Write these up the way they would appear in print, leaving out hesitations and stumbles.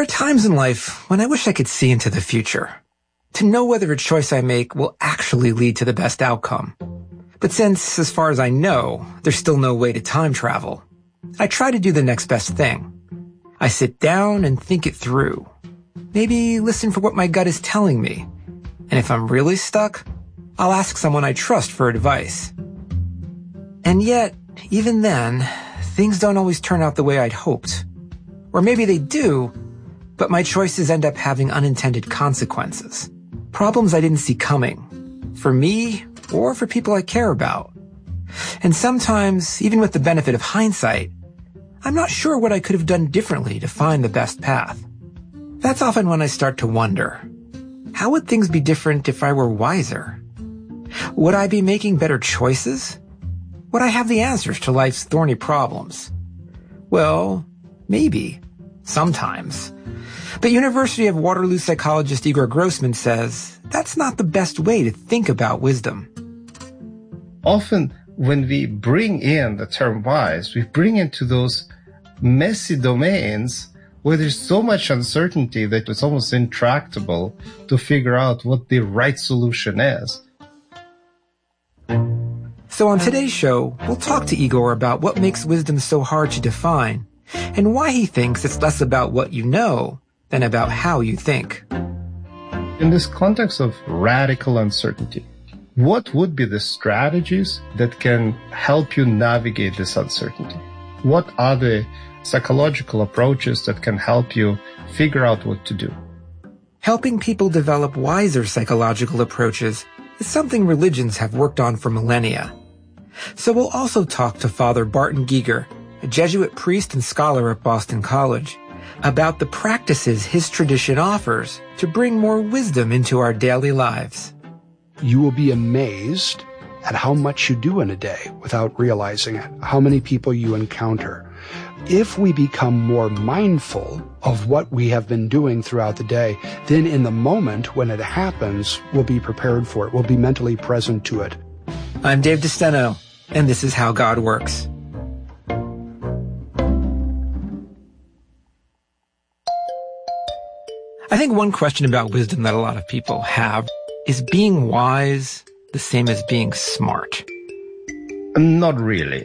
There are times in life when I wish I could see into the future, to know whether a choice I make will actually lead to the best outcome. But since, as far as I know, there's still no way to time travel, I try to do the next best thing. I sit down and think it through. Maybe listen for what my gut is telling me. And if I'm really stuck, I'll ask someone I trust for advice. And yet, even then, things don't always turn out the way I'd hoped. Or maybe they do, but my choices end up having unintended consequences. Problems I didn't see coming, for me or for people I care about. And sometimes, even with the benefit of hindsight, I'm not sure what I could have done differently to find the best path. That's often when I start to wonder, how would things be different if I were wiser? Would I be making better choices? Would I have the answers to life's thorny problems? Well, maybe. Sometimes. But University of Waterloo psychologist Igor Grossman says that's not the best way to think about wisdom. Often when we bring in the term wise, we bring into those messy domains where there's so much uncertainty that it's almost intractable to figure out what the right solution is. So on today's show, we'll talk to Igor about what makes wisdom so hard to define and why he thinks it's less about what you know than about how you think. In this context of radical uncertainty, what would be the strategies that can help you navigate this uncertainty? What are the psychological approaches that can help you figure out what to do? Helping people develop wiser psychological approaches is something religions have worked on for millennia. So we'll also talk to Father Barton Giger, a Jesuit priest and scholar at Boston College, about the practices his tradition offers to bring more wisdom into our daily lives. You will be amazed at how much you do in a day without realizing it, how many people you encounter. If we become more mindful of what we have been doing throughout the day, then in the moment when it happens, we'll be prepared for it. We'll be mentally present to it. I'm Dave DeSteno, and this is How God Works. I think one question about wisdom that a lot of people have is being wise the same as being smart? Not really.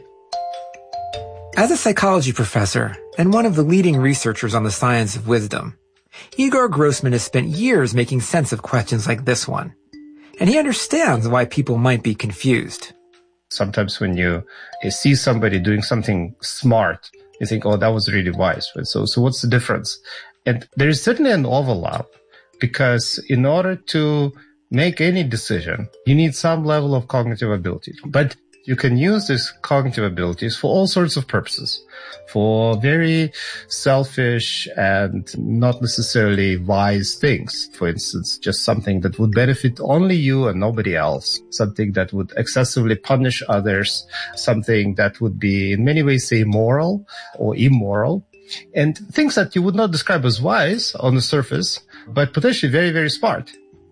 As a psychology professor and one of the leading researchers on the science of wisdom, Igor Grossman has spent years making sense of questions like this one. And he understands why people might be confused. Sometimes when you see somebody doing something smart, you think, oh, that was really wise. So what's the difference? And there is certainly an overlap, because in order to make any decision, you need some level of cognitive ability. But you can use these cognitive abilities for all sorts of purposes, for very selfish and not necessarily wise things. For instance, just something that would benefit only you and nobody else, something that would excessively punish others, something that would be in many ways, say, moral or immoral, and things that you would not describe as wise on the surface, but potentially very, very smart.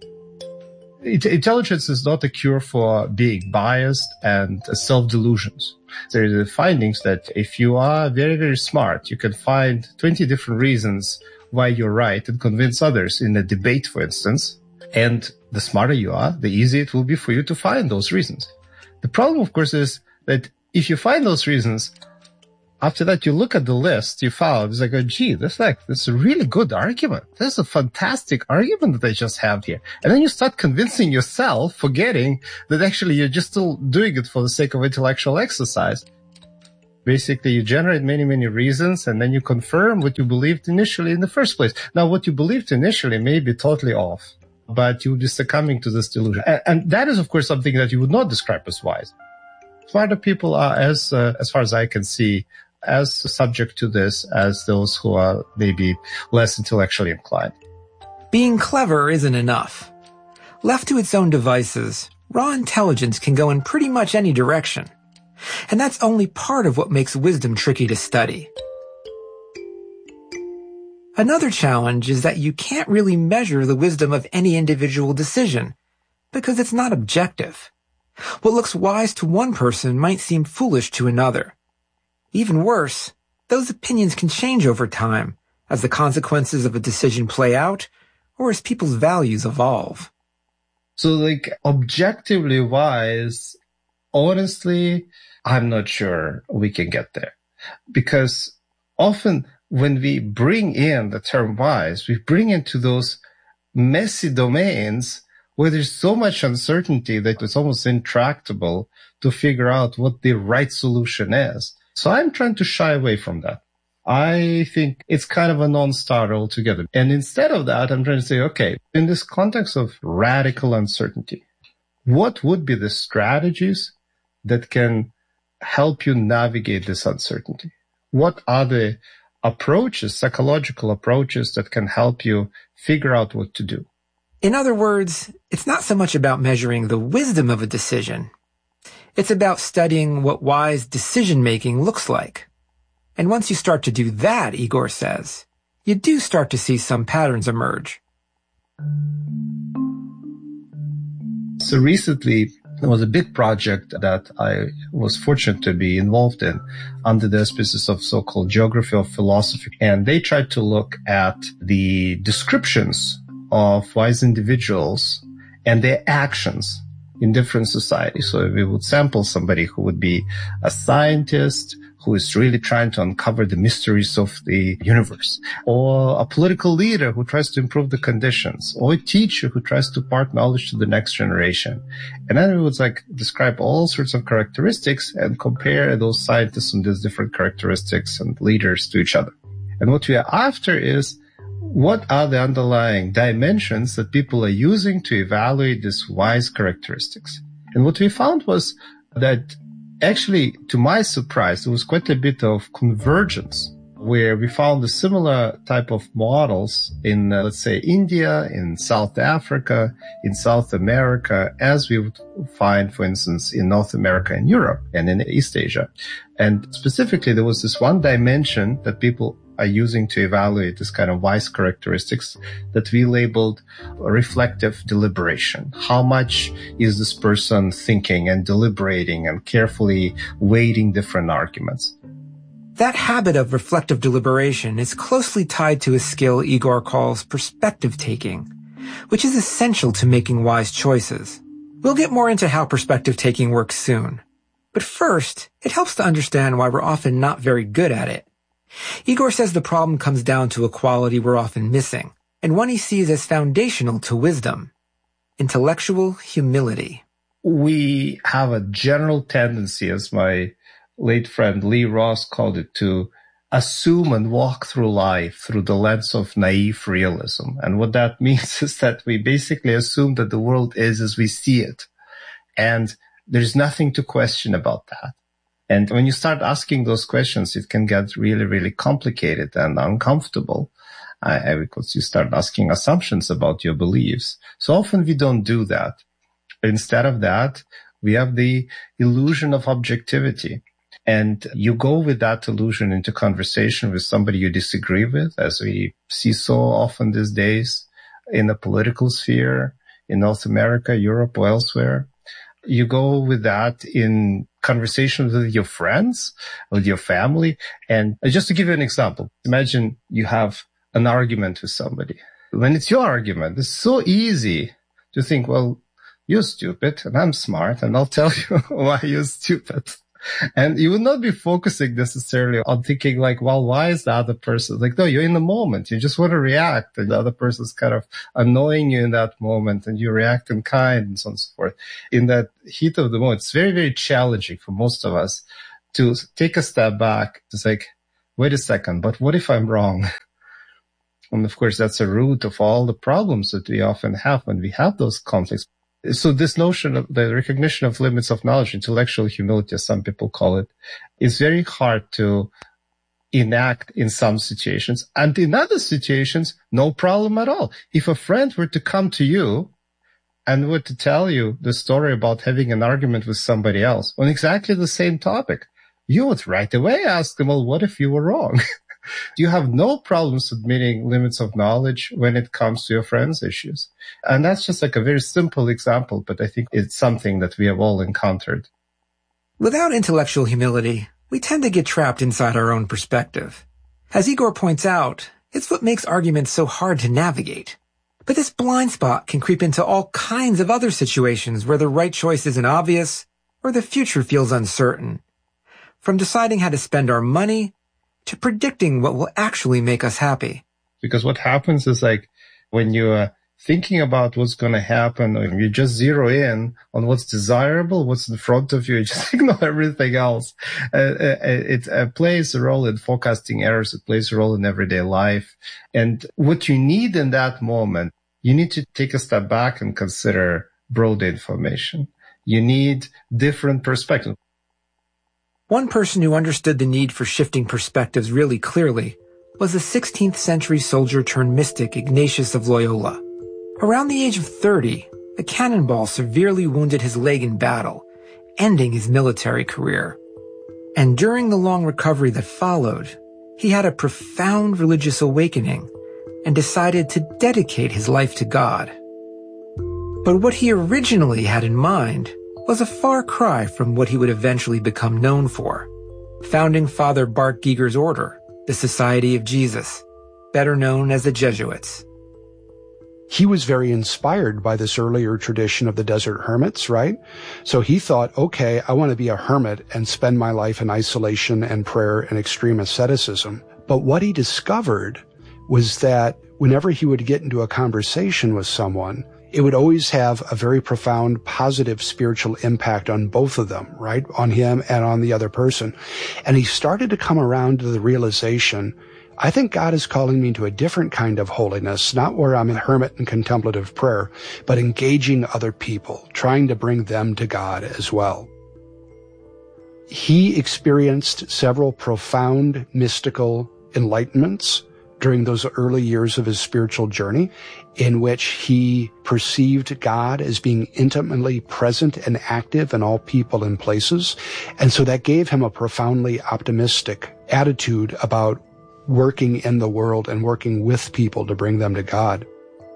Intelligence is not a cure for being biased and self-delusions. There are the findings that if you are very, very smart, you can find 20 different reasons why you're right and convince others in a debate, for instance. And the smarter you are, the easier it will be for you to find those reasons. The problem, of course, is that if you find those reasons, after that, you look at the list you found, it's like, oh, gee, this is a really good argument. This is a fantastic argument that I just have here. And then you start convincing yourself, forgetting that actually you're just still doing it for the sake of intellectual exercise. Basically, you generate many, many reasons, and then you confirm what you believed initially in the first place. Now, what you believed initially may be totally off, but you'll be succumbing to this delusion. And that is, of course, something that you would not describe as wise. Smarter people are, as far as I can see, as subject to this as those who are maybe less intellectually inclined. Being clever isn't enough. Left to its own devices, raw intelligence can go in pretty much any direction. And that's only part of what makes wisdom tricky to study. Another challenge is that you can't really measure the wisdom of any individual decision, because it's not objective. What looks wise to one person might seem foolish to another. Even worse, those opinions can change over time, as the consequences of a decision play out, or as people's values evolve? So, objectively wise, honestly, I'm not sure we can get there. Because often when we bring in the term wise, we bring into those messy domains where there's so much uncertainty that it's almost intractable to figure out what the right solution is. So I'm trying to shy away from that. I think it's kind of a non-starter altogether. And instead of that, I'm trying to say, okay, in this context of radical uncertainty, what would be the strategies that can help you navigate this uncertainty? What are the approaches, psychological approaches that can help you figure out what to do? In other words, it's not so much about measuring the wisdom of a decision. It's about studying what wise decision-making looks like. And once you start to do that, Igor says, you do start to see some patterns emerge. So recently, there was a big project that I was fortunate to be involved in under the auspices of so-called geography of philosophy. And they tried to look at the descriptions of wise individuals and their actions in different societies. So we would sample somebody who would be a scientist who is really trying to uncover the mysteries of the universe, or a political leader who tries to improve the conditions, or a teacher who tries to impart knowledge to the next generation. And then we would describe all sorts of characteristics and compare those scientists and these different characteristics and leaders to each other. And what we are after is, what are the underlying dimensions that people are using to evaluate these wise characteristics? And what we found was that actually, to my surprise, there was quite a bit of convergence where we found a similar type of models in, let's say, India, in South Africa, in South America, as we would find, for instance, in North America and Europe and in East Asia. And specifically, there was this one dimension that people are using to evaluate this kind of wise characteristics that we labeled reflective deliberation. How much is this person thinking and deliberating and carefully weighting different arguments? That habit of reflective deliberation is closely tied to a skill Igor calls perspective taking, which is essential to making wise choices. We'll get more into how perspective taking works soon. But first, it helps to understand why we're often not very good at it. Igor says the problem comes down to a quality we're often missing, and one he sees as foundational to wisdom: intellectual humility. We have a general tendency, as my late friend Lee Ross called it, to assume and walk through life through the lens of naive realism. And what that means is that we basically assume that the world is as we see it. And there's nothing to question about that. And when you start asking those questions, it can get really, really complicated and uncomfortable because you start asking assumptions about your beliefs. So often we don't do that. Instead of that, we have the illusion of objectivity. And you go with that illusion into conversation with somebody you disagree with, as we see so often these days in the political sphere, in North America, Europe, or elsewhere. You go with that in conversations with your friends, with your family. And just to give you an example, imagine you have an argument with somebody. When it's your argument, it's so easy to think, well, you're stupid and I'm smart and I'll tell you why you're stupid. And you will not be focusing necessarily on thinking well, why is the other person no, you're in the moment. You just want to react, and the other person's kind of annoying you in that moment, and you react in kind and so on and so forth. In that heat of the moment, it's very, very challenging for most of us to take a step back to say, wait a second, but what if I'm wrong? And of course, that's a root of all the problems that we often have when we have those conflicts. So this notion of the recognition of limits of knowledge, intellectual humility, as some people call it, is very hard to enact in some situations. And in other situations, no problem at all. If a friend were to come to you and were to tell you the story about having an argument with somebody else on exactly the same topic, you would right away ask them, well, what if you were wrong? You have no problem submitting limits of knowledge when it comes to your friends' issues. And that's just a very simple example, but I think it's something that we have all encountered. Without intellectual humility, we tend to get trapped inside our own perspective. As Igor points out, It's what makes arguments so hard to navigate. But this blind spot can creep into all kinds of other situations where the right choice isn't obvious or the future feels uncertain. From deciding how to spend our money to predicting what will actually make us happy. Because what happens is like when you're thinking about what's going to happen, or you just zero in on what's desirable, what's in front of you, you just ignore everything else. It plays a role in forecasting errors. It plays a role in everyday life. And what you need in that moment, you need to take a step back and consider broader information. You need different perspectives. One person who understood the need for shifting perspectives really clearly was the 16th century soldier turned mystic Ignatius of Loyola. Around the age of 30, a cannonball severely wounded his leg in battle, ending his military career. And during the long recovery that followed, he had a profound religious awakening and decided to dedicate his life to God. But what he originally had in mind was a far cry from what he would eventually become known for, founding Father Bart Giger's order, the Society of Jesus, better known as the Jesuits. He was very inspired by this earlier tradition of the desert hermits, right? So he thought, okay, I want to be a hermit and spend my life in isolation and prayer and extreme asceticism. But what he discovered was that whenever he would get into a conversation with someone, it would always have a very profound positive spiritual impact on both of them, right? On him and on the other person. And he started to come around to the realization, I think God is calling me to a different kind of holiness, not where I'm a hermit in contemplative prayer, but engaging other people, trying to bring them to God as well. He experienced several profound mystical enlightenments during those early years of his spiritual journey, in which he perceived God as being intimately present and active in all people and places. And so that gave him a profoundly optimistic attitude about working in the world and working with people to bring them to God.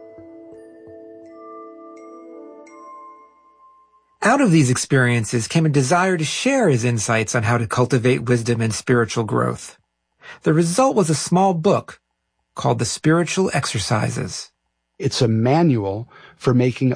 Out of these experiences came a desire to share his insights on how to cultivate wisdom and spiritual growth. The result was a small book called The Spiritual Exercises. It's a manual for making a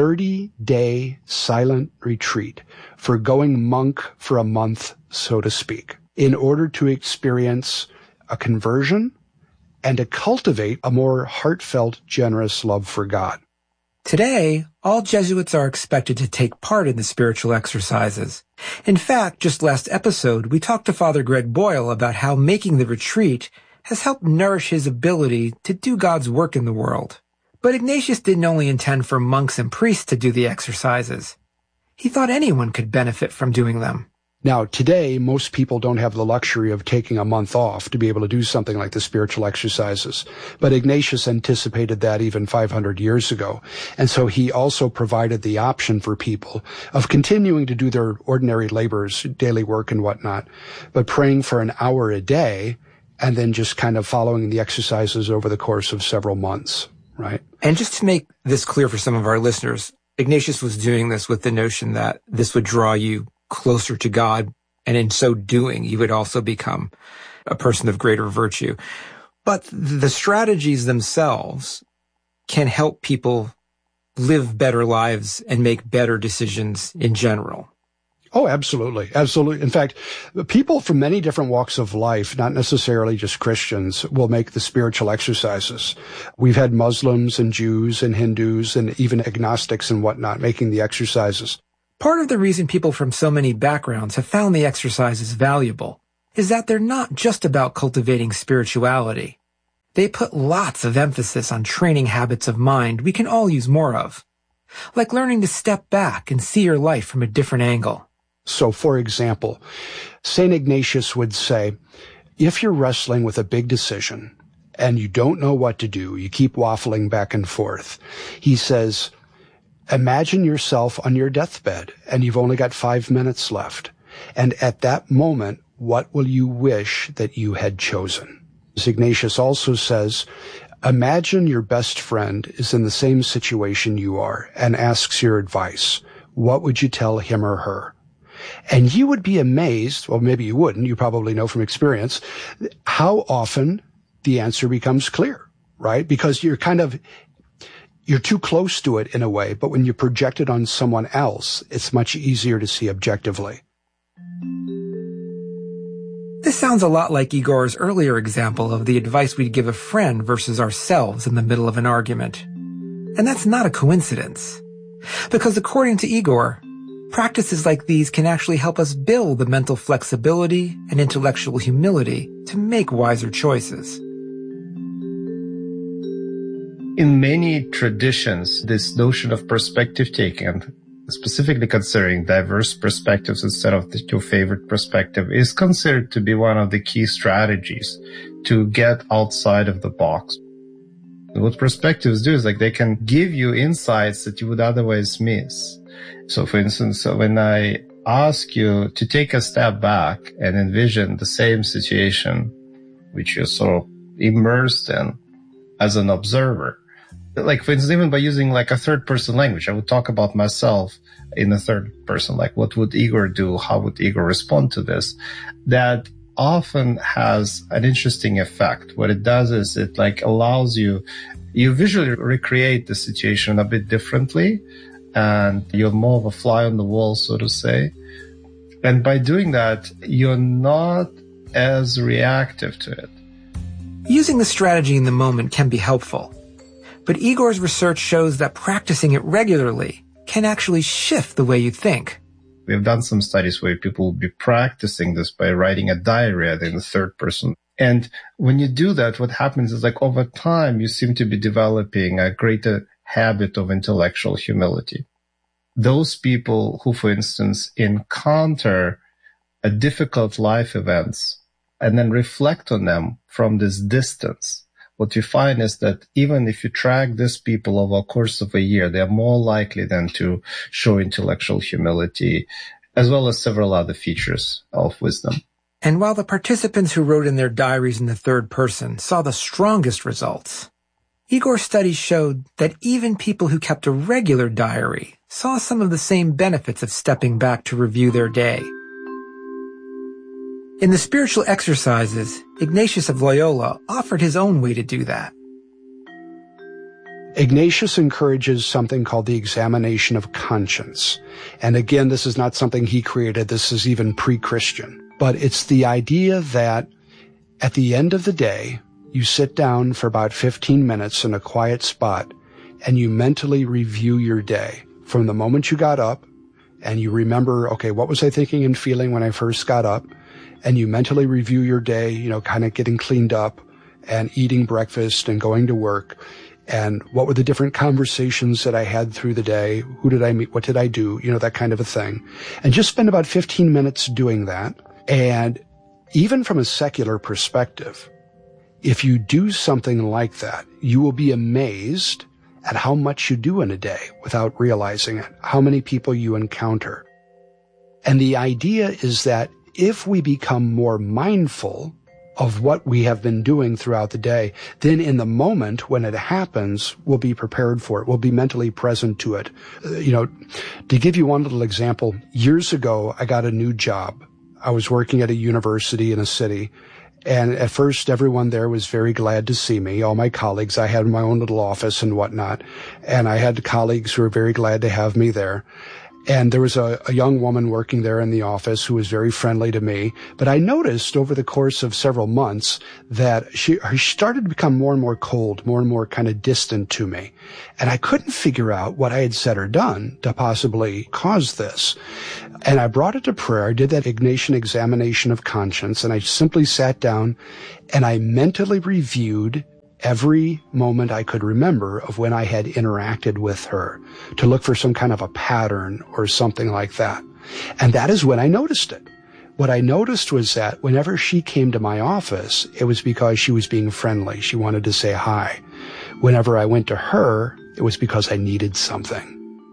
30-day silent retreat, for going monk for a month, so to speak, in order to experience a conversion and to cultivate a more heartfelt, generous love for God. Today, all Jesuits are expected to take part in the spiritual exercises. In fact, just last episode, we talked to Father Greg Boyle about how making the retreat has helped nourish his ability to do God's work in the world. But Ignatius didn't only intend for monks and priests to do the exercises. He thought anyone could benefit from doing them. Now, today, most people don't have the luxury of taking a month off to be able to do something like the spiritual exercises. But Ignatius anticipated that even 500 years ago. And so he also provided the option for people of continuing to do their ordinary labors, daily work and whatnot, but praying for an hour a day and then just kind of following the exercises over the course of several months, right? And just to make this clear for some of our listeners, Ignatius was doing this with the notion that this would draw you closer to God, and in so doing, you would also become a person of greater virtue. But the strategies themselves can help people live better lives and make better decisions in general. Oh, absolutely. Absolutely. In fact, people from many different walks of life, not necessarily just Christians, will make the spiritual exercises. We've had Muslims and Jews and Hindus and even agnostics and whatnot making the exercises. Part of the reason people from so many backgrounds have found the exercises valuable is that they're not just about cultivating spirituality. They put lots of emphasis on training habits of mind we can all use more of, like learning to step back and see your life from a different angle. So, for example, St. Ignatius would say, if you're wrestling with a big decision and you don't know what to do, you keep waffling back and forth, he says, imagine yourself on your deathbed and you've only got 5 minutes left. And at that moment, what will you wish that you had chosen? Ignatius also says, imagine your best friend is in the same situation you are and asks your advice. What would you tell him or her? And you would be amazed, well, maybe you wouldn't, you probably know from experience, how often the answer becomes clear, right? Because you're too close to it in a way, but when you project it on someone else, it's much easier to see objectively. This sounds a lot like Igor's earlier example of the advice we'd give a friend versus ourselves in the middle of an argument. And that's not a coincidence. Because according to Igor, practices like these can actually help us build the mental flexibility and intellectual humility to make wiser choices. In many traditions, this notion of perspective taking, specifically considering diverse perspectives instead of your favorite perspective, is considered to be one of the key strategies to get outside of the box. What perspectives do is they can give you insights that you would otherwise miss. So for instance, when I ask you to take a step back and envision the same situation which you're sort of immersed in as an observer, for instance, even by using a third person language, I would talk about myself in the third person, what would Igor do? How would Igor respond to this? That often has an interesting effect. What it does is it allows you visually recreate the situation a bit differently, and you're more of a fly on the wall, so to say. And by doing that, you're not as reactive to it. Using the strategy in the moment can be helpful. But Igor's research shows that practicing it regularly can actually shift the way you think. We've done some studies where people will be practicing this by writing a diary in the third person. And when you do that, what happens is over time, you seem to be developing a greater habit of intellectual humility. Those people who, for instance, encounter a difficult life events and then reflect on them from this distance, what you find is that even if you track these people over a course of a year, they are more likely then to show intellectual humility, as well as several other features of wisdom. And while the participants who wrote in their diaries in the third person saw the strongest results, Igor's studies showed that even people who kept a regular diary saw some of the same benefits of stepping back to review their day. In the spiritual exercises, Ignatius of Loyola offered his own way to do that. Ignatius encourages something called the examination of conscience. And again, this is not something he created. This is even pre-Christian. But it's the idea that at the end of the day, you sit down for about 15 minutes in a quiet spot and you mentally review your day from the moment you got up, and you remember, okay, what was I thinking and feeling when I first got up? And you mentally review your day, kind of getting cleaned up and eating breakfast and going to work. And what were the different conversations that I had through the day? Who did I meet? What did I do? That kind of a thing. And just spend about 15 minutes doing that. And even from a secular perspective, if you do something like that, you will be amazed at how much you do in a day without realizing it, how many people you encounter. And the idea is that if we become more mindful of what we have been doing throughout the day, then in the moment when it happens, we'll be prepared for it. We'll be mentally present to it. To give you one little example, years ago, I got a new job. I was working at a university in a city. And at first, everyone there was very glad to see me, all my colleagues. I had my own little office and whatnot. And I had colleagues who were very glad to have me there. And there was a young woman working there in the office who was very friendly to me. But I noticed over the course of several months that she started to become more and more cold, more and more kind of distant to me. And I couldn't figure out what I had said or done to possibly cause this. And I brought it to prayer. I did that Ignatian examination of conscience, and I simply sat down and I mentally reviewed every moment I could remember of when I had interacted with her to look for some kind of a pattern or something like that. And that is when I noticed it. What I noticed was that whenever she came to my office, it was because she was being friendly. She wanted to say hi. Whenever I went to her, it was because I needed something.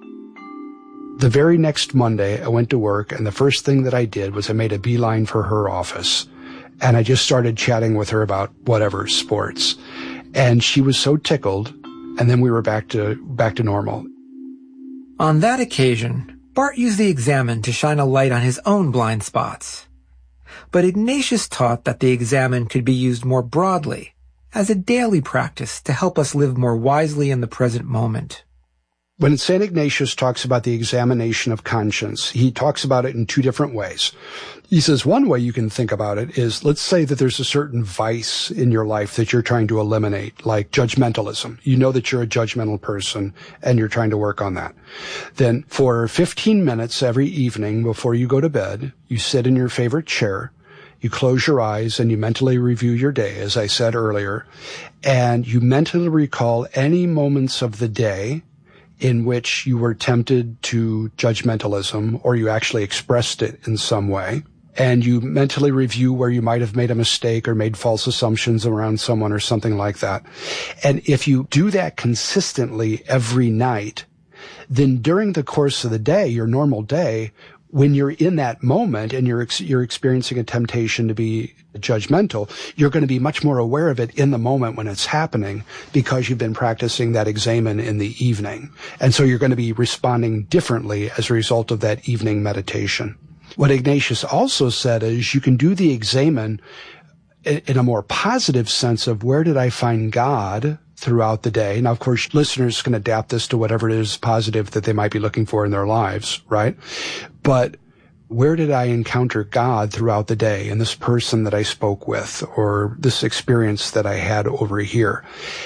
The very next Monday, I went to work, and the first thing that I did was I made a beeline for her office. And I just started chatting with her about whatever, sports. And she was so tickled, and then we were back to normal. On that occasion, Bart used the examen to shine a light on his own blind spots. But Ignatius taught that the examen could be used more broadly as a daily practice to help us live more wisely in the present moment. When St. Ignatius talks about the examination of conscience, he talks about it in two different ways. He says one way you can think about it is, let's say that there's a certain vice in your life that you're trying to eliminate, like judgmentalism. You know that you're a judgmental person and you're trying to work on that. Then for 15 minutes every evening before you go to bed, you sit in your favorite chair, you close your eyes and you mentally review your day, as I said earlier, and you mentally recall any moments of the day in which you were tempted to judgmentalism or you actually expressed it in some way. And you mentally review where you might have made a mistake or made false assumptions around someone or something like that. And if you do that consistently every night, then during the course of the day, your normal day, when you're in that moment and you're experiencing a temptation to be judgmental, you're going to be much more aware of it in the moment when it's happening because you've been practicing that examen in the evening. And so you're going to be responding differently as a result of that evening meditation. What Ignatius also said is you can do the examen in a more positive sense of where did I find God throughout the day. Now, of course, listeners can adapt this to whatever it is positive that they might be looking for in their lives, right? But where did I encounter God throughout the day in this person that I spoke with or this experience that I had over here?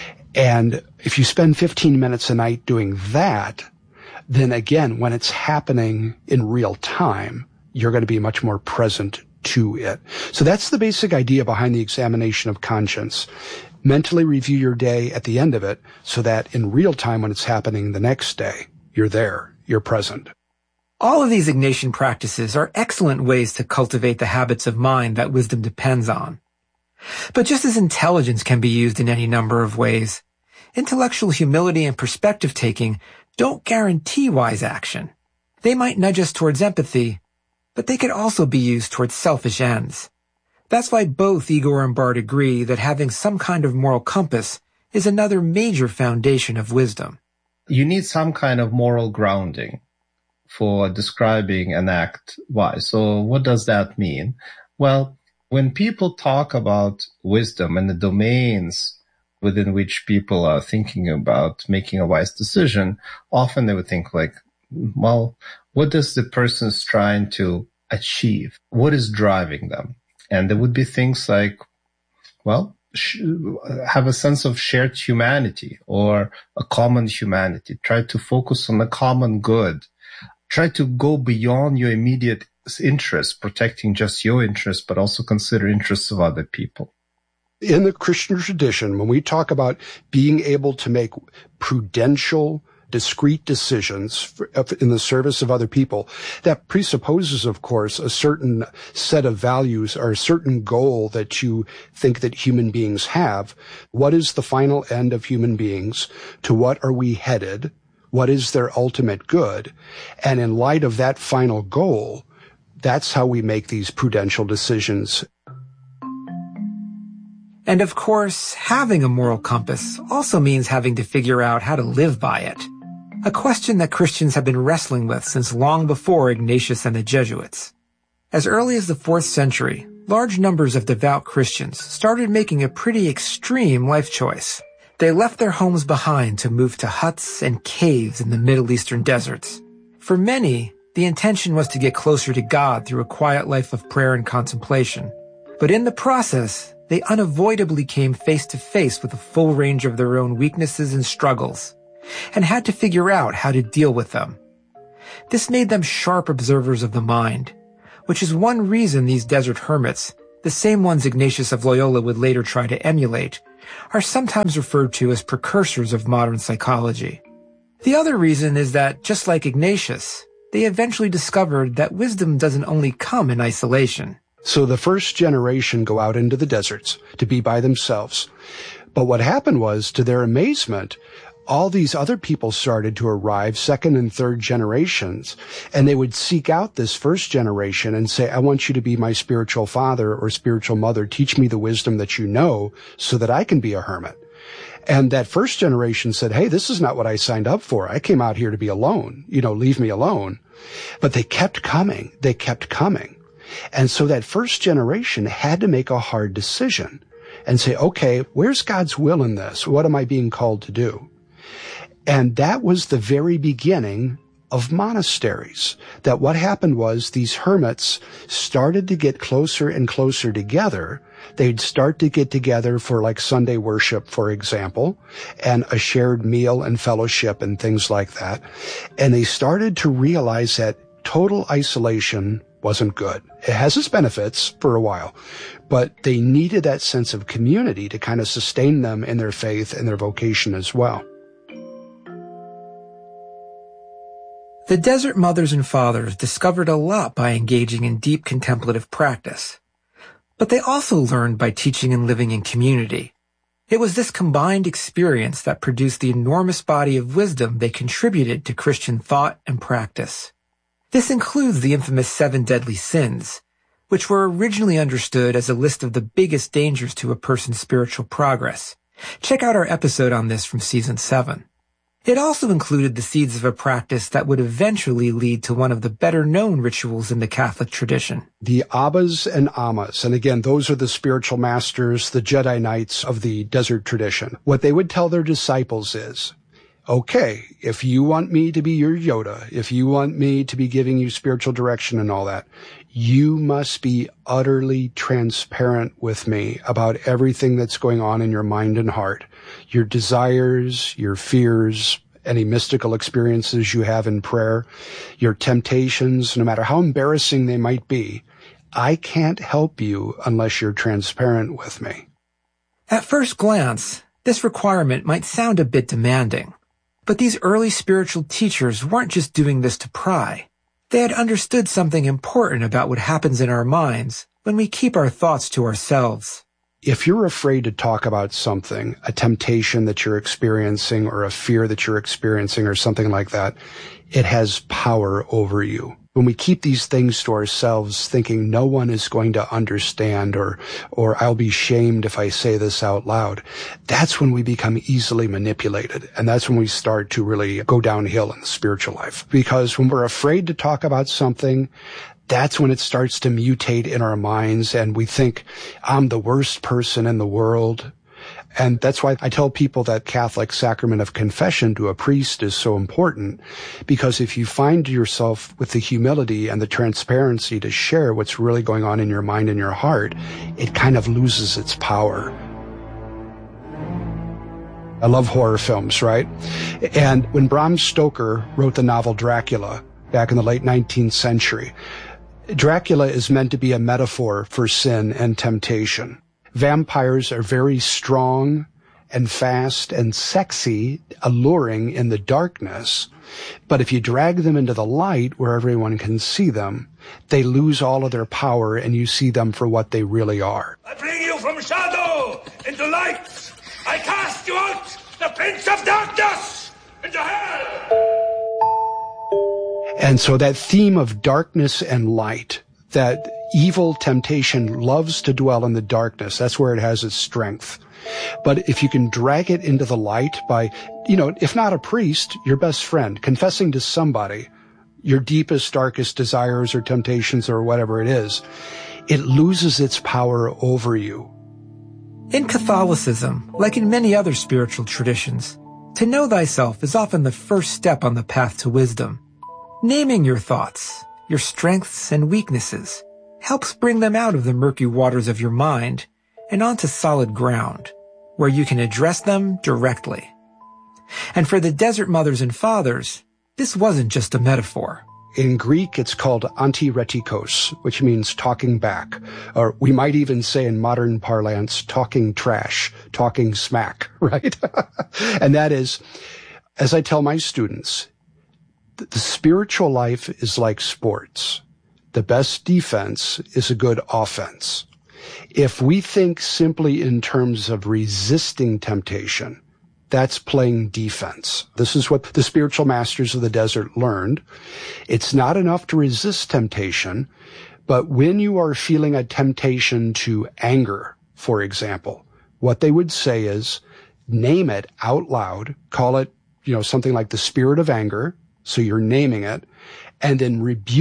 And if you spend 15 minutes a night doing that, then again, when it's happening in real time, you're going to be much more present to it. So that's the basic idea behind the examination of conscience. Mentally review your day at the end of it so that in real time when it's happening the next day, you're there, you're present. All of these Ignatian practices are excellent ways to cultivate the habits of mind that wisdom depends on. But just as intelligence can be used in any number of ways, intellectual humility and perspective-taking don't guarantee wise action. They might nudge us towards empathy, but they could also be used towards selfish ends. That's why both Igor and Bart agree that having some kind of moral compass is another major foundation of wisdom. You need some kind of moral grounding for describing an act wise. So what does that mean? Well, when people talk about wisdom and the domains within which people are thinking about making a wise decision, often they would think like, well, what does the person's trying to achieve? What is driving them? And there would be things like, well, have a sense of shared humanity or a common humanity. Try to focus on the common good. Try to go beyond your immediate interests, protecting just your interests, but also consider interests of other people. In the Christian tradition, when we talk about being able to make prudential, discrete decisions in the service of other people, that presupposes, of course, a certain set of values or a certain goal that you think that human beings have. What is the final end of human beings? To what are we headed? What is their ultimate good? And in light of that final goal, that's how we make these prudential decisions. And of course, having a moral compass also means having to figure out how to live by it. A question that Christians have been wrestling with since long before Ignatius and the Jesuits. As early as the 4th century, large numbers of devout Christians started making a pretty extreme life choice. They left their homes behind to move to huts and caves in the Middle Eastern deserts. For many, the intention was to get closer to God through a quiet life of prayer and contemplation. But in the process, they unavoidably came face to face with a full range of their own weaknesses and struggles, and had to figure out how to deal with them. This made them sharp observers of the mind, which is one reason these desert hermits, the same ones Ignatius of Loyola would later try to emulate, are sometimes referred to as precursors of modern psychology. The other reason is that, just like Ignatius, they eventually discovered that wisdom doesn't only come in isolation. So the first generation go out into the deserts to be by themselves. But what happened was, to their amazement, all these other people started to arrive, second and third generations, and they would seek out this first generation and say, I want you to be my spiritual father or spiritual mother. Teach me the wisdom that you know so that I can be a hermit. And that first generation said, hey, this is not what I signed up for. I came out here to be alone. Leave me alone. But they kept coming. They kept coming. And so that first generation had to make a hard decision. and say, okay, where's God's will in this? What am I being called to do? And that was the very beginning of monasteries. That what happened was these hermits started to get closer and closer together. They'd start to get together for like Sunday worship, for example, and a shared meal and fellowship and things like that. And they started to realize that total isolation wasn't good. It has its benefits for a while, but they needed that sense of community to kind of sustain them in their faith and their vocation as well. The Desert Mothers and Fathers discovered a lot by engaging in deep contemplative practice. But they also learned by teaching and living in community. It was this combined experience that produced the enormous body of wisdom they contributed to Christian thought and practice. This includes the infamous 7 deadly sins, which were originally understood as a list of the biggest dangers to a person's spiritual progress. Check out our episode on this from Season 7. It also included the seeds of a practice that would eventually lead to one of the better-known rituals in the Catholic tradition. The Abbas and Ammas, and again, those are the spiritual masters, the Jedi Knights of the desert tradition. What they would tell their disciples is, okay, if you want me to be your Yoda, if you want me to be giving you spiritual direction and all that, you must be utterly transparent with me about everything that's going on in your mind and heart, your desires, your fears, any mystical experiences you have in prayer, your temptations, no matter how embarrassing they might be. I can't help you unless you're transparent with me. At first glance, this requirement might sound a bit demanding. But these early spiritual teachers weren't just doing this to pry. They had understood something important about what happens in our minds when we keep our thoughts to ourselves. If you're afraid to talk about something, a temptation that you're experiencing or a fear that you're experiencing or something like that, it has power over you. When we keep these things to ourselves thinking no one is going to understand or I'll be shamed if I say this out loud, that's when we become easily manipulated. And that's when we start to really go downhill in the spiritual life. Because when we're afraid to talk about something, that's when it starts to mutate in our minds and we think, I'm the worst person in the world. And that's why I tell people that Catholic sacrament of confession to a priest is so important, because if you find yourself with the humility and the transparency to share what's really going on in your mind and your heart, it kind of loses its power. I love horror films, right? And when Bram Stoker wrote the novel Dracula back in the late 19th century, Dracula is meant to be a metaphor for sin and temptation. Vampires are very strong and fast and sexy, alluring in the darkness. But if you drag them into the light where everyone can see them, they lose all of their power and you see them for what they really are. I bring you from shadow into light. I cast you out, the prince of darkness, into hell. And so that theme of darkness and light, that evil temptation loves to dwell in the darkness. That's where it has its strength. But if you can drag it into the light by, if not a priest, your best friend, confessing to somebody your deepest, darkest desires or temptations or whatever it is, it loses its power over you. In Catholicism, like in many other spiritual traditions, to know thyself is often the first step on the path to wisdom. Naming your thoughts, your strengths and weaknesses, helps bring them out of the murky waters of your mind and onto solid ground, where you can address them directly. And for the Desert Mothers and Fathers, this wasn't just a metaphor. In Greek, it's called antiretikos, which means talking back. Or we might even say in modern parlance, talking trash, talking smack, right? And that is, as I tell my students, the spiritual life is like sports. The best defense is a good offense. If we think simply in terms of resisting temptation, that's playing defense. This is what the spiritual masters of the desert learned. It's not enough to resist temptation, but when you are feeling a temptation to anger, for example, what they would say is name it out loud, call it, something like the spirit of anger, so you're naming it, and then rebuke it.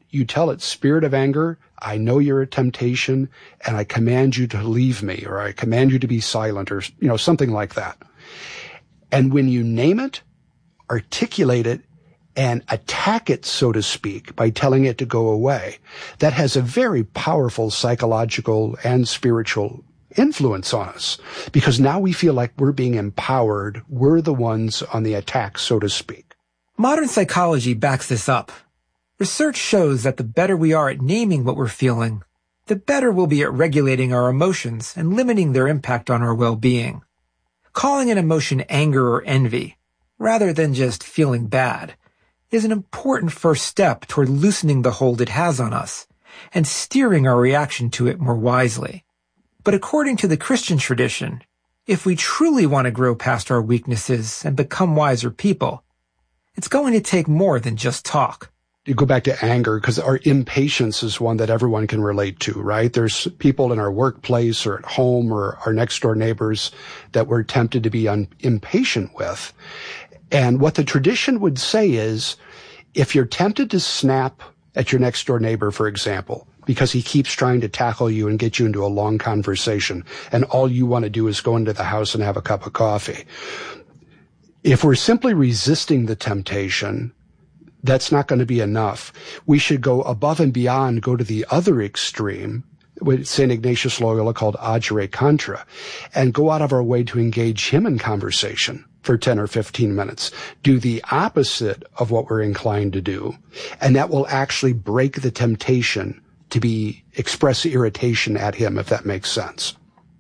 you tell it, spirit of anger, I know you're a temptation, and I command you to leave me, or I command you to be silent, or, something like that. And when you name it, articulate it, and attack it, so to speak, by telling it to go away, that has a very powerful psychological and spiritual influence on us, because now we feel like we're being empowered. We're the ones on the attack, so to speak. Modern psychology backs this up. Research shows that the better we are at naming what we're feeling, the better we'll be at regulating our emotions and limiting their impact on our well-being. Calling an emotion anger or envy, rather than just feeling bad, is an important first step toward loosening the hold it has on us and steering our reaction to it more wisely. But according to the Christian tradition, if we truly want to grow past our weaknesses and become wiser people, it's going to take more than just talk. You go back to anger, because our impatience is one that everyone can relate to, right? There's people in our workplace or at home or our next door neighbors that we're tempted to be impatient with. And what the tradition would say is, if you're tempted to snap at your next door neighbor, for example, because he keeps trying to tackle you and get you into a long conversation, and all you want to do is go into the house and have a cup of coffee. If we're simply resisting the temptation, that's not going to be enough. We should go above and beyond, go to the other extreme, what St. Ignatius Loyola called agere contra, and go out of our way to engage him in conversation for 10 or 15 minutes. Do the opposite of what we're inclined to do, and that will actually break the temptation to express irritation at him, if that makes sense.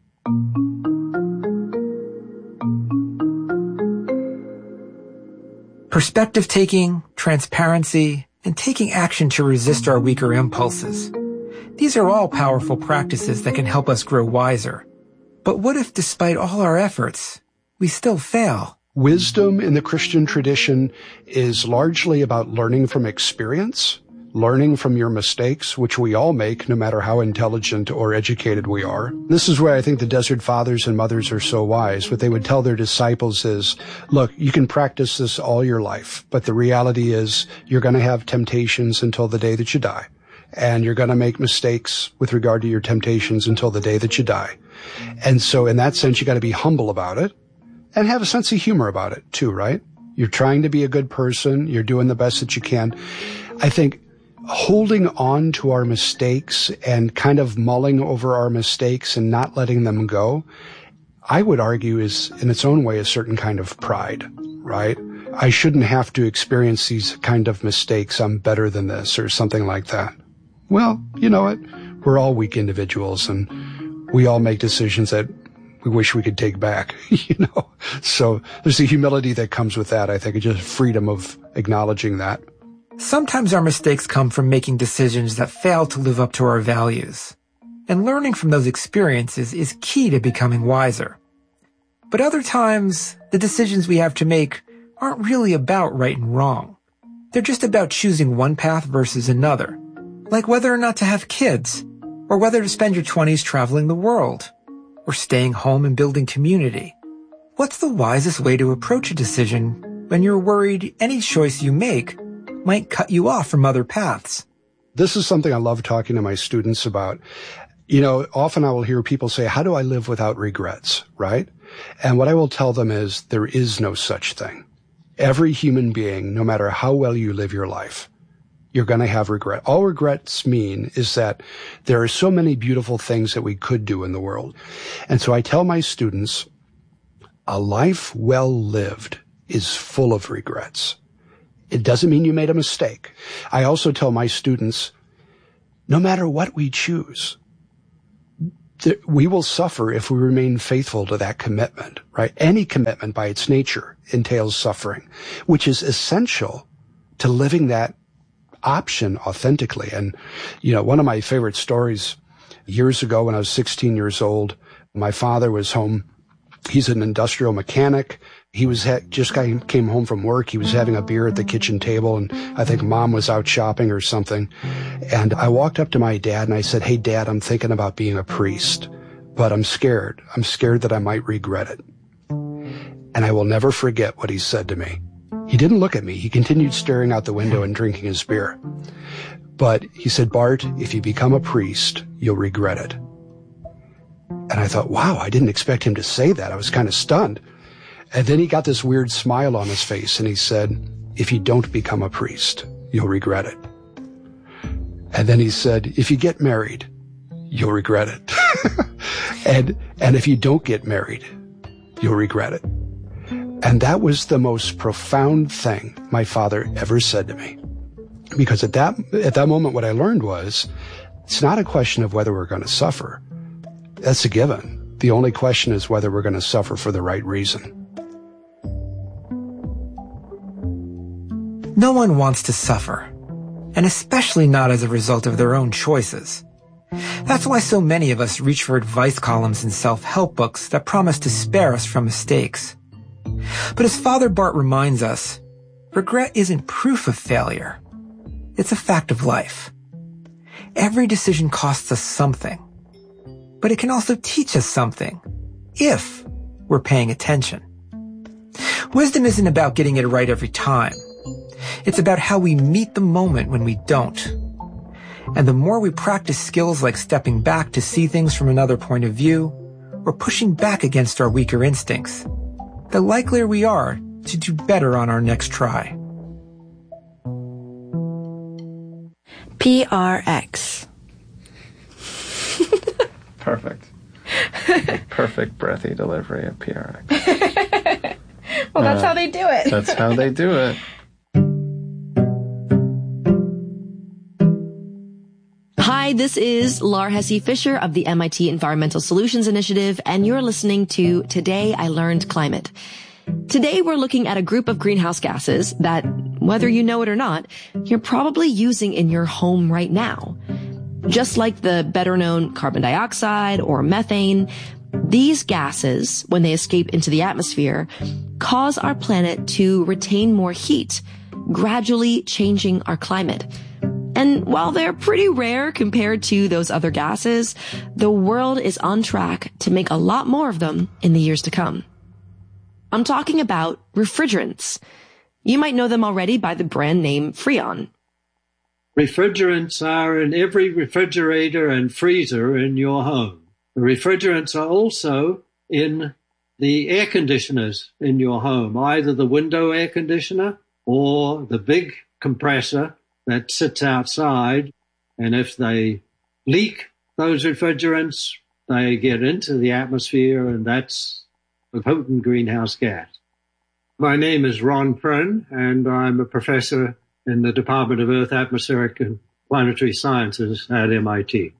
Perspective-taking, transparency, and taking action to resist our weaker impulses. These are all powerful practices that can help us grow wiser. But what if, despite all our efforts, we still fail? Wisdom in the Christian tradition is largely about learning from experience, learning from your mistakes, which we all make, no matter how intelligent or educated we are. This is where I think the Desert Fathers and Mothers are so wise. What they would tell their disciples is, look, you can practice this all your life, but the reality is you're going to have temptations until the day that you die. And you're going to make mistakes with regard to your temptations until the day that you die. And so in that sense, you got to be humble about it and have a sense of humor about it too, right? You're trying to be a good person. You're doing the best that you can. I think holding on to our mistakes and kind of mulling over our mistakes and not letting them go, I would argue is in its own way a certain kind of pride, right? I shouldn't have to experience these kind of mistakes. I'm better than this or something like that. Well, you know what? We're all weak individuals and we all make decisions that we wish we could take back, So there's a humility that comes with that, I think, and just freedom of acknowledging that. Sometimes our mistakes come from making decisions that fail to live up to our values. And learning from those experiences is key to becoming wiser. But other times, the decisions we have to make aren't really about right and wrong. They're just about choosing one path versus another. Like whether or not to have kids, or whether to spend your 20s traveling the world, or staying home and building community. What's the wisest way to approach a decision when you're worried any choice you make might cut you off from other paths? This is something I love talking to my students about. Often I will hear people say, how do I live without regrets, right? And what I will tell them is there is no such thing. Every human being, no matter how well you live your life, you're going to have regret. All regrets mean is that there are so many beautiful things that we could do in the world. And so I tell my students, a life well lived is full of regrets. It doesn't mean you made a mistake. I also tell my students, no matter what we choose, we will suffer if we remain faithful to that commitment, right? Any commitment by its nature entails suffering, which is essential to living that option authentically. And, one of my favorite stories, years ago when I was 16 years old, my father was home. He's an industrial mechanic. He was came home from work. He was having a beer at the kitchen table, and I think mom was out shopping or something. And I walked up to my dad and I said, hey, Dad, I'm thinking about being a priest, but I'm scared. I'm scared that I might regret it. And I will never forget what he said to me. He didn't look at me. He continued staring out the window and drinking his beer. But he said, Bart, if you become a priest, you'll regret it. And I thought, wow, I didn't expect him to say that. I was kind of stunned. And then he got this weird smile on his face and he said, if you don't become a priest, you'll regret it. And then he said, if you get married, you'll regret it. and if you don't get married, you'll regret it. And that was the most profound thing my father ever said to me. Because at that moment, what I learned was, it's not a question of whether we're going to suffer. That's a given. The only question is whether we're going to suffer for the right reason. No one wants to suffer, and especially not as a result of their own choices. That's why so many of us reach for advice columns and self-help books that promise to spare us from mistakes. But as Father Bart reminds us, regret isn't proof of failure. It's a fact of life. Every decision costs us something, but it can also teach us something, if we're paying attention. Wisdom isn't about getting it right every time. It's about how we meet the moment when we don't. And the more we practice skills like stepping back to see things from another point of view, or pushing back against our weaker instincts, the likelier we are to do better on our next try. PRX. Perfect. Perfect breathy delivery of PRX. Well, that's how they do it. That's how they do it. Hi, this is Lar Hesse Fisher of the MIT Environmental Solutions Initiative, and you're listening to Today I Learned Climate. Today we're looking at a group of greenhouse gases that, whether you know it or not, you're probably using in your home right now. Just like the better-known carbon dioxide or methane, these gases, when they escape into the atmosphere, cause our planet to retain more heat, gradually changing our climate. And while they're pretty rare compared to those other gases, the world is on track to make a lot more of them in the years to come. I'm talking about refrigerants. You might know them already by the brand name Freon. Refrigerants are in every refrigerator and freezer in your home. The refrigerants are also in the air conditioners in your home, either the window air conditioner or the big compressor that sits outside. And if they leak those refrigerants, they get into the atmosphere, and that's a potent greenhouse gas. My name is Ron Prynne, and I'm a professor in the Department of Earth, Atmospheric and Planetary Sciences at MIT.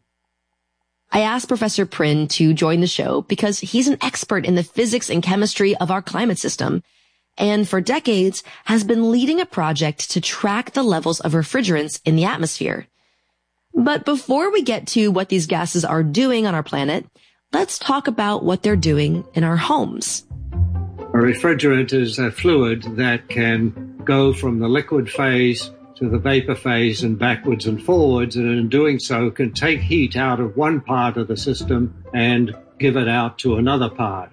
I asked Professor Prynne to join the show because he's an expert in the physics and chemistry of our climate system, and for decades has been leading a project to track the levels of refrigerants in the atmosphere. But before we get to what these gases are doing on our planet, let's talk about what they're doing in our homes. A refrigerant is a fluid that can go from the liquid phase to the vapor phase and backwards and forwards, and in doing so can take heat out of one part of the system and give it out to another part.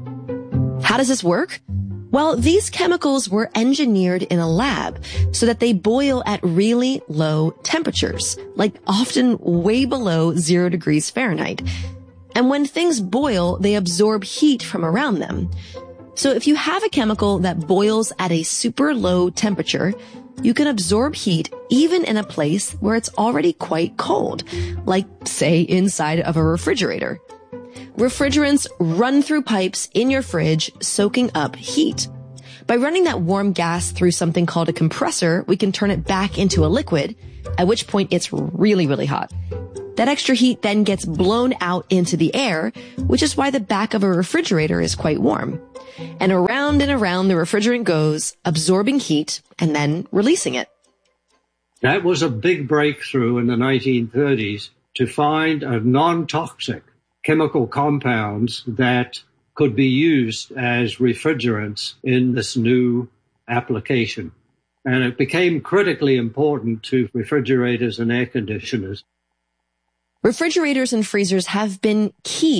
How does this work? Well, these chemicals were engineered in a lab so that they boil at really low temperatures, like often way below 0 degrees Fahrenheit. And when things boil, they absorb heat from around them. So if you have a chemical that boils at a super low temperature, you can absorb heat even in a place where it's already quite cold, like, say, inside of a refrigerator. Refrigerants run through pipes in your fridge, soaking up heat. By running that warm gas through something called a compressor, we can turn it back into a liquid, at which point it's really, really hot. That extra heat then gets blown out into the air, which is why the back of a refrigerator is quite warm. And around the refrigerant goes, absorbing heat and then releasing it. That was a big breakthrough in the 1930s to find a non-toxic chemical compounds that could be used as refrigerants in this new application. And it became critically important to refrigerators and air conditioners. Refrigerators and freezers have been key